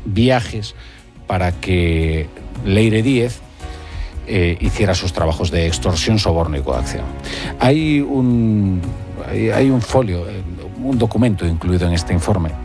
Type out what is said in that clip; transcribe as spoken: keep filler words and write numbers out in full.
viajes para que Leire Díez eh, hiciera sus trabajos de extorsión, soborno y coacción. Hay un, hay, hay un folio, un documento incluido en este informe